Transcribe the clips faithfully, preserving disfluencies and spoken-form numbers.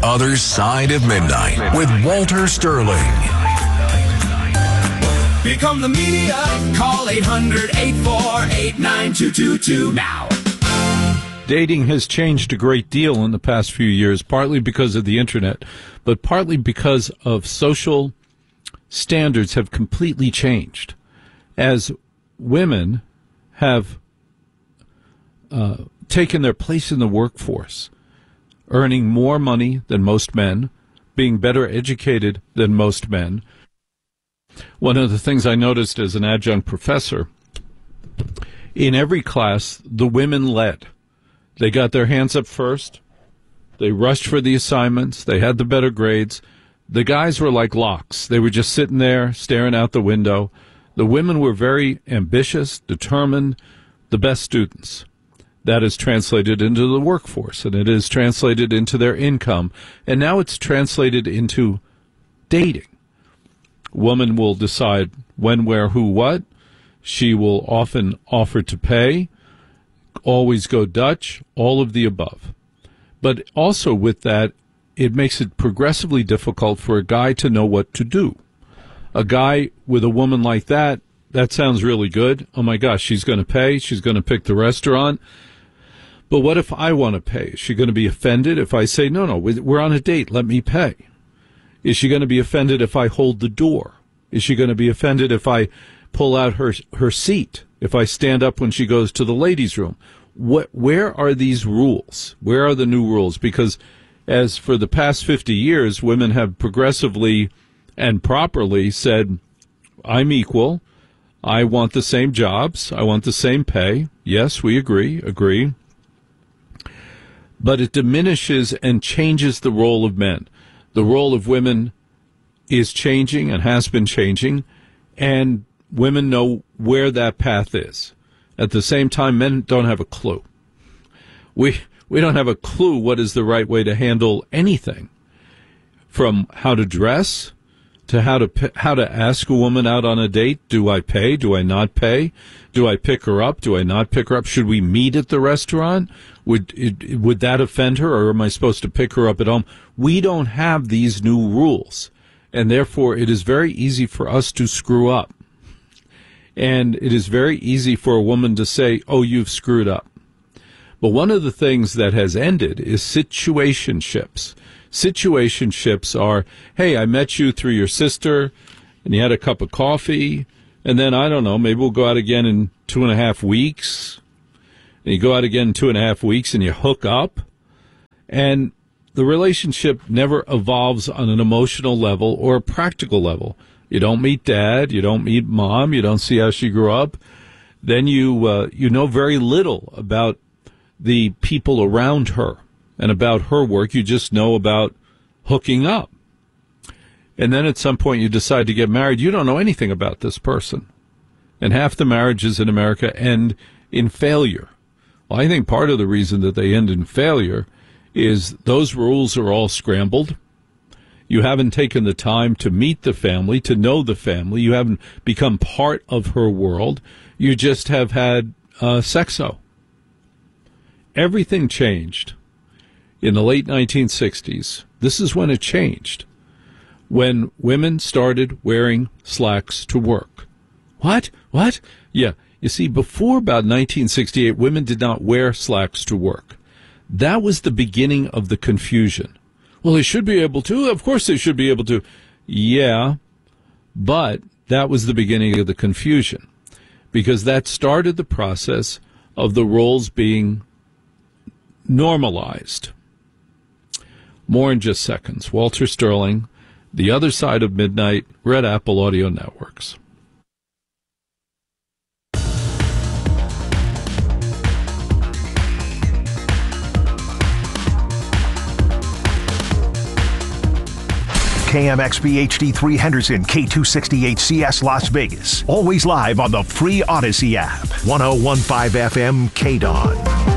Other Side of Midnight with Walter Sterling. Become the media. Call eight hundred, eight four eight, nine two two two now. Dating has changed a great deal in the past few years, partly because of the internet, but partly because of social standards have completely changed. As women have uh, taken their place in the workforce, earning more money than most men, being better educated than most men. One of the things I noticed as an adjunct professor, in every class, the women led. They got their hands up first. They rushed for the assignments. They had the better grades. The guys were like locks. They were just sitting there, staring out the window. The women were very ambitious, determined, the best students. That is translated into the workforce, and it is translated into their income. And now it's translated into dating. Woman will decide when, where, who, what. She will often offer to pay. Always go Dutch, all of the above. But also with that, it makes it progressively difficult for a guy to know what to do. A guy with a woman like that, that sounds really good. Oh my gosh, she's going to pay, she's going to pick the restaurant. But what if I want to pay? Is she going to be offended if I say, no, no, we're on a date, let me pay? Is she going to be offended if I hold the door? Is she going to be offended if I pull out her her seat, if I stand up when she goes to the ladies' room? What, where are these rules? Where are the new rules? Because as for the past fifty years, women have progressively and properly said, I'm equal. I want the same jobs. I want the same pay. Yes, we agree, agree. But it diminishes and changes the role of men. The role of women is changing and has been changing, and women know where that path is. At the same time, men don't have a clue. We we don't have a clue what is the right way to handle anything, from how to dress to how to how to ask a woman out on a date. Do I pay? Do I not pay? Do I pick her up? Do I not pick her up? Should we meet at the restaurant? Would it, would that offend her, or am I supposed to pick her up at home? We don't have these new rules, and therefore it is very easy for us to screw up. And it is very easy for a woman to say, oh, you've screwed up. But one of the things that has ended is situationships. Situationships are, hey, I met you through your sister, and you had a cup of coffee, and then, I don't know, maybe we'll go out again in two and a half weeks. And you go out again in two and a half weeks, and you hook up. And the relationship never evolves on an emotional level or a practical level. You don't meet dad, you don't meet mom, you don't see how she grew up. Then you uh, you know very little about the people around her and about her work. You just know about hooking up. And then at some point you decide to get married. You don't know anything about this person. And half the marriages in America end in failure. Well, I think part of the reason that they end in failure is those rules are all scrambled. You haven't taken the time to meet the family, to know the family. You haven't become part of her world. You just have had uh, sexo. Everything changed in the late nineteen sixties. This is when it changed, when women started wearing slacks to work. What? What? Yeah. You see, before about nineteen sixty-eight, women did not wear slacks to work. That was the beginning of the confusion. Well, they should be able to. Of course they should be able to. Yeah, but that was the beginning of the confusion, because that started the process of the roles being normalized. More in just seconds. Walter Sterling, The Other Side of Midnight, Red Apple Audio Networks. K M X B H D three Henderson, K two sixty-eight C S Las Vegas. Always live on the free Odyssey app. one oh one point five F M K D O N.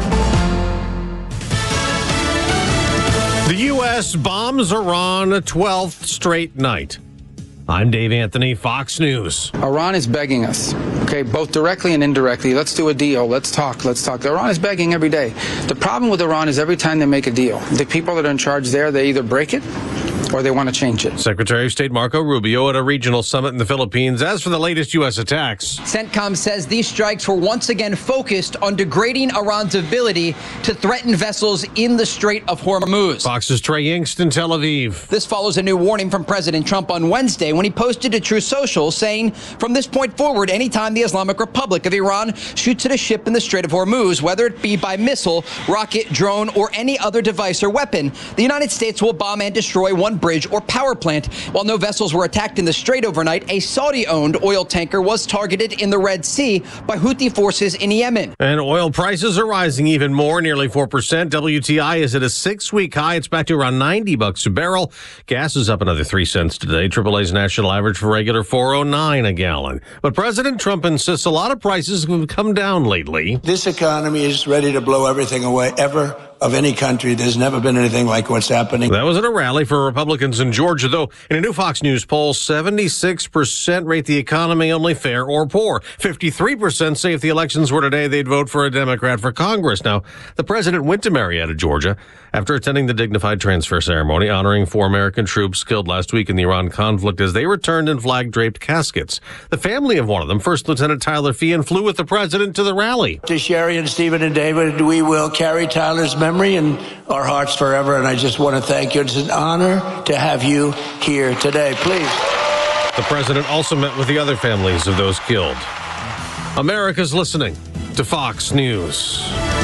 The U S bombs Iran a twelfth straight night. I'm Dave Anthony, Fox News. Iran is begging us okay, both directly and indirectly. Let's do a deal. Let's talk. Let's talk. Iran is begging every day. The problem with Iran is every time they make a deal, the people that are in charge there, they either break it or they want to change it. Secretary of State Marco Rubio at a regional summit in the Philippines. As for the latest U S attacks, CENTCOM says these strikes were once again focused on degrading Iran's ability to threaten vessels in the Strait of Hormuz. Fox's Trey Yingst in Tel Aviv. This follows a new warning from President Trump on Wednesday when he posted to Truth Social saying, from this point forward, anytime the Islamic Republic of Iran shoots at a ship in the Strait of Hormuz, whether it be by missile, rocket, drone, or any other device or weapon, the United States will bomb and destroy one bridge or power plant. While no vessels were attacked in the Strait overnight, a Saudi-owned oil tanker was targeted in the Red Sea by Houthi forces in Yemen. And oil prices are rising even more, nearly four percent. W T I is at a six-week high. It's back to around ninety bucks a barrel. Gas is up another three cents today. triple A's national average for regular four oh nine a gallon. But President Trump insists a lot of prices have come down lately. This economy is ready to blow everything away ever. Of any country. There's never been anything like what's happening. That was at a rally for Republicans in Georgia, though. In a new Fox News poll, seventy-six percent rate the economy only fair or poor. fifty-three percent say if the elections were today, they'd vote for a Democrat for Congress. Now, the president went to Marietta, Georgia, after attending the dignified transfer ceremony honoring four American troops killed last week in the Iran conflict as they returned in flag-draped caskets. The family of one of them, First Lieutenant Tyler Feehan, flew with the president to the rally. To Sherry and Stephen and David, we will carry Tyler's memory in our hearts forever, and I just want to thank you. It's an honor to have you here today. Please. The president also met with the other families of those killed. America's listening to Fox News.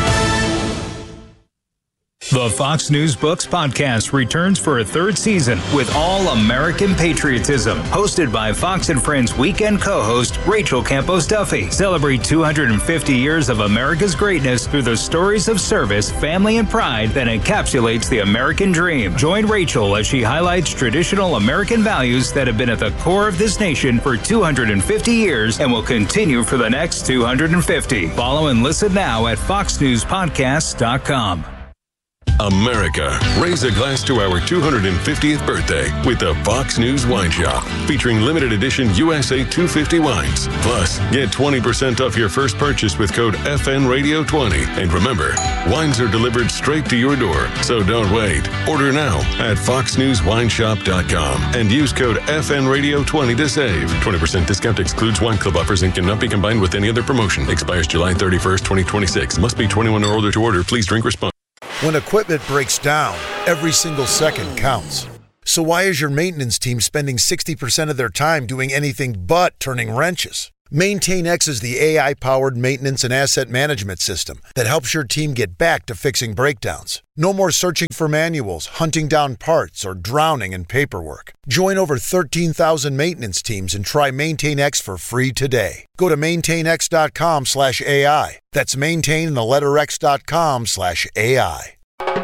The Fox News Books podcast returns for a third season with All American Patriotism, hosted by Fox and Friends weekend co-host Rachel Campos Duffy. Celebrate two hundred fifty years of America's greatness through the stories of service, family, and pride that encapsulates the American dream. Join Rachel as she highlights traditional American values that have been at the core of this nation for two hundred fifty years and will continue for the next two hundred fifty. Follow and listen now at fox news podcast dot com. America, raise a glass to our two hundred fiftieth birthday with the Fox News Wine Shop, featuring limited edition U S A two fifty wines. Plus, get twenty percent off your first purchase with code F N Radio twenty. And remember, wines are delivered straight to your door, so don't wait. Order now at fox news wine shop dot com and use code F N Radio twenty to save. twenty percent discount excludes wine club offers and cannot be combined with any other promotion. Expires July thirty-first, twenty twenty-six. Must be twenty-one or older to order. Please drink responsibly. When equipment breaks down, every single second counts. So why is your maintenance team spending sixty percent of their time doing anything but turning wrenches? MaintainX is the A I-powered maintenance and asset management system that helps your team get back to fixing breakdowns. No more searching for manuals, hunting down parts, or drowning in paperwork. Join over thirteen thousand maintenance teams and try MaintainX for free today. Go to maintainx.com slash AI. That's maintain the letter x.com slash AI.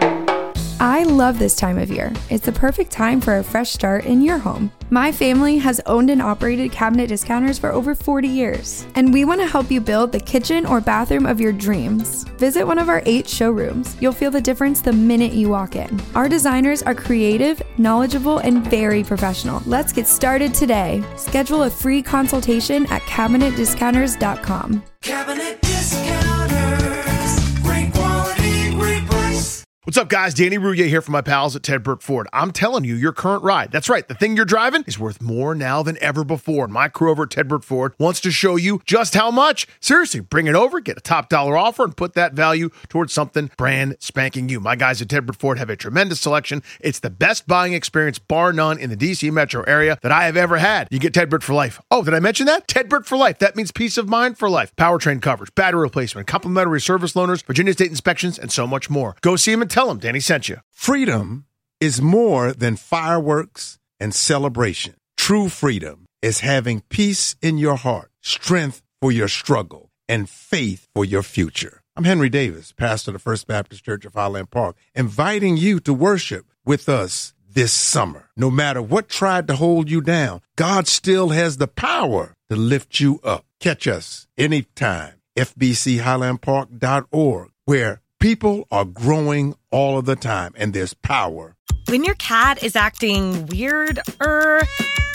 I love this time of year. It's the perfect time for a fresh start in your home. My family has owned and operated Cabinet Discounters for over forty years, and we want to help you build the kitchen or bathroom of your dreams. Visit one of our eight showrooms. You'll feel the difference the minute you walk in. Our designers are creative, knowledgeable, and very professional. Let's get started today. Schedule a free consultation at cabinet discounters dot com. Cabinet Discounters. Great quality, great price. What's up, guys? Danny Rouillet here from my pals at Ted Burt Ford. I'm telling you, your current ride, that's right, the thing you're driving is worth more now than ever before. And my crew over at Ted Burt Ford wants to show you just how much. Seriously, bring it over, get a top dollar offer, and put that value towards something brand spanking new. My guys at Ted Burt Ford have a tremendous selection. It's the best buying experience, bar none, in the D C metro area that I have ever had. You get Ted Burt for life. Oh, did I mention that? Ted Burt for life. That means peace of mind for life. Powertrain coverage, battery replacement, complimentary service loaners, Virginia State inspections, and so much more. Go see him and tell him Danny sent you. Freedom is more than fireworks and celebration. True freedom is having peace in your heart, strength for your struggle, and faith for your future. I'm Henry Davis, pastor of the First Baptist Church of Highland Park, inviting you to worship with us this summer. No matter what tried to hold you down, God still has the power to lift you up. Catch us anytime, f b c highland park dot org, where people are growing all of the time, and there's power. When your cat is acting weird, er,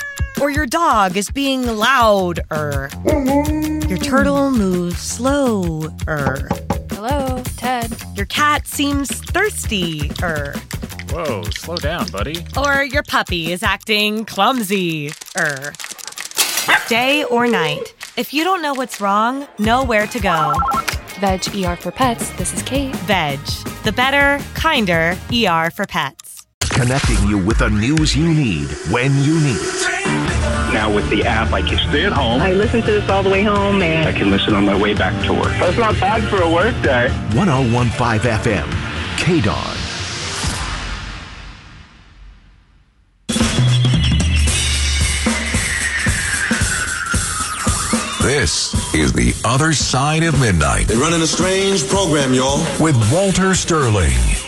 Or your dog is being louder. Your turtle moves slower. Hello, Ted. Your cat seems thirsty-er. Whoa, slow down, buddy. Or your puppy is acting clumsy-er. Day or night, if you don't know what's wrong, know where to go. Veg E R for Pets, this is Kate. Veg, the better, kinder E R for pets. Connecting you with the news you need when you need it. Now with the app, I can stay at home. I listen to this all the way home, and I can listen on my way back to work. That's not bad for a work day. one oh one point five F M, K D O N. This is The Other Side of Midnight. They're running a strange program, y'all. With Walter Sterling.